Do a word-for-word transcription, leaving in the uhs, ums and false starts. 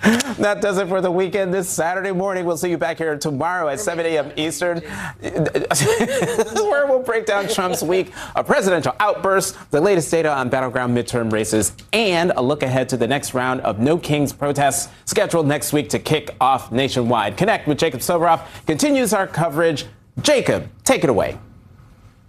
That does it for the weekend this Saturday morning. We'll see you back here tomorrow at seven a m Eastern, where we'll break down Trump's week of presidential outbursts, the latest data on battleground midterm races, and a look ahead to the next round of No Kings protests scheduled next week to kick off nationwide. Connect with Jacob Soboroff continues our coverage. Jacob, take it away.